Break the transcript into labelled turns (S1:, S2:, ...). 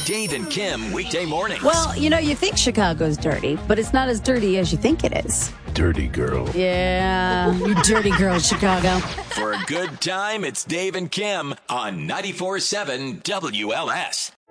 S1: Dave and Kim weekday mornings.
S2: Well, you think Chicago's dirty, but it's not as dirty as you think it is.
S3: Dirty girl.
S2: Yeah, you dirty girl, Chicago.
S1: For a good time, it's Dave and Kim on 94.7 WLS.